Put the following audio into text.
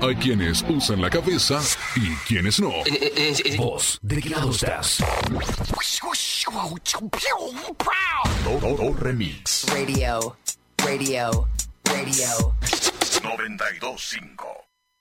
Hay quienes usan la cabeza y quienes no. Vos, ¿de qué lado estás? Todo remix. Radio. 92.5